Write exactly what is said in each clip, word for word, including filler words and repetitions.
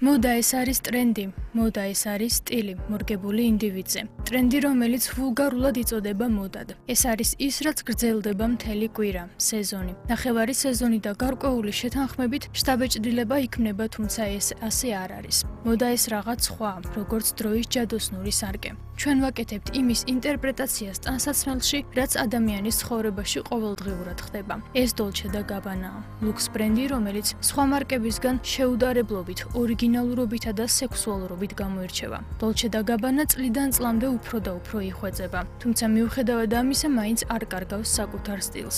მოდა ეს არის ტრენდი, მოდა ეს არის სტილი, მორგებული ინდივიდზე. ტრენდი, რომელიც ვულგარულად იწოდება მოდად. ეს არის ის, რაც გრძელდება მთელი კვირა, სეზონი. ნახევარი სეზონი და გარკვეული შეთანხმებით შთაბეჭდილება იქმნება, თუმცა ეს ასე არ არის. მოდა ეს რაღაც სხვა, როგორც დროის ჯადოსნური სარკე. ჩვენ ვაკეთებთ იმის ინტერპრეტაციას ტანსაცმელში, რაც ადამიანის ცხოვრებაში ყოველდღიურად ხდება. ეს დოლჩე და გაბანაა, ლუქს ბრენდი, რომელიც სხვა მარკებისგან შეუდარებლობით, ორიგინალურობითა და სექსუალურობით გამოირჩევა. დოლჩე და გაბანა წლიდან წლამდე უფრო და უფრო იხვეწება, თუმცა მიუხედავად ამისა, მაინც არ კარგავს საკუთარ სტილს.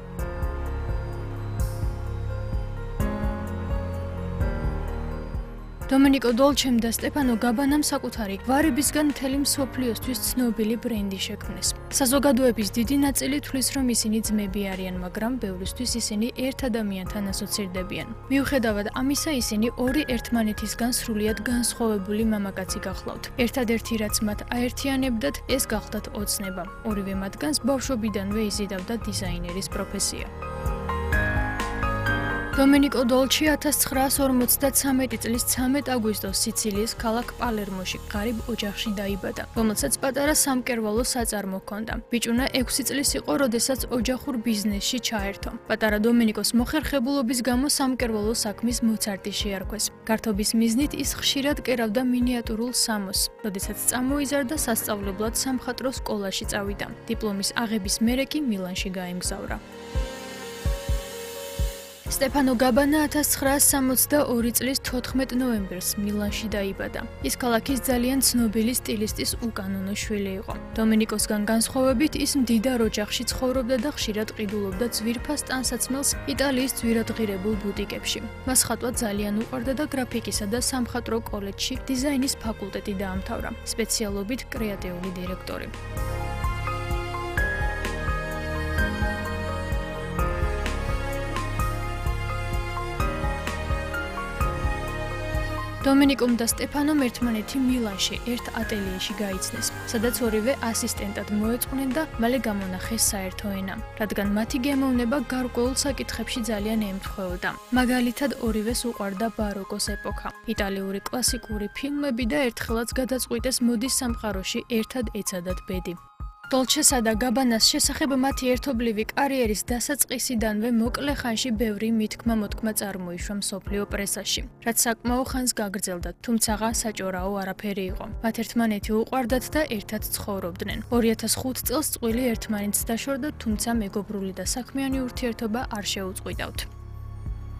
დომენიკო დოლჩემ და სტეფანო გაბანამ საკუთარი გვარებისგან მთელი მსოფლიოსთვის ცნობილი ბრენდი შექმნეს. საზოგადოების დიდი ნაწილი თვლის, რომ ისინი ძმები არიან, მაგრამ ბევრისთვის ისინი ერთ ადამიანთან ასოცირდებიან. მიუხედავად ამისა, ისინი ორი ერთმანეთისგან სრულიად განსხვავებული მამაკაცი გახლავთ. ერთადერთი, რაც მათ აერთიანებდათ, ეს გახლდათ ოცნება. ორივე მათგანს ბავშვობიდანვე იზიდავდა დიზაინერის პროფესია. დომენიკო დოლჩე ათას ცხრაას ორმოცდათრამეტი წლის ცამეტ აგვისტოს სიცილიის ქალაქ პალერმოში ღარიბ ოჯახში დაიბადა, რომელსაც პატარა სამკერვალო საწარმო ჰქონდა. ბიჭუნა ექვსი წლის იყო, როდესაც ოჯახურ ბიზნესში ჩაერთო. პატარა დომენიკოს მოხერხებულობის გამო სამკერვალო საქმის მოცარტი შეარქვეს. გართობის მიზნით ის ხშირად კერავდა მინიატურულ სამოსს, როდესაც წამოიზარდა სასწავლებლად სამხატვრო სკოლაში წავიდა. დიპლომის აღების მერე კი მილანში გაემგზავრა. სტეფანო გაბანა ათას ცხრაას სამოცდაორი წლის თოთხმეტ ნოემბერს მილანში დაიბადა. ის ქალაქის ძალიან ცნობილი სტილისტის უკანონო შვილი იყო. დომენიკოსგან განსხვავებით, ის მდიდარ ოჯახში ცხოვრობდა და ხშირად ყიდულობდა ძვირფას ტანსაცმელს იტალიის ძვირადღირებულ ბუტიკებში. მას ხატვა ძალიან უყვარდა და გრაფიკისა და სამხატვრო კოლეჯში დიზაინის ფაკულტეტი დაამთავრა, სპეციალობით კრეატიული დირექტორი. დომენიკომ და სტეფანომ ერთმანეთი მილანში ერთ ატელიეში გაიცნეს, სადაც ორივე ასისტენტად მოეწყნენ და მალე გამონახეს საერთო ენა, რადგან მათი გემოვნება გარკვეულ საკითხებში ძალიან ემთხვეოდა. მაგალითად, ორივეს უყვარდა ბაროკოს ეპოქა, იტალიური კლასიკური ფილმები და ერთხელაც გადაწყვიტეს მოდის სამყაროში ერთად ეცადათ ბედი. დოლჩესა და გაბანას შესახებ მათი ერთობლივი კარიერის დასაწყისიდანვე მოკლე ხანში ბევრი მითქმა-მოთქმა წარმოიშვა მსოფლიო პრესაში, რაც საკმაო ხანს გაგრძელდა, თუმცაღა საჭორაო არაფერი იყო. მათ ერთმანეთი უყვარდათ და ერთად ცხოვრობდნენ. ორი ათას ხუთ წელს წყვილი ერთმანეთს დაშორდა, თუმცა მეგობრული და საქმიანი ურთიერთობა არ შეუწყვიტავთ.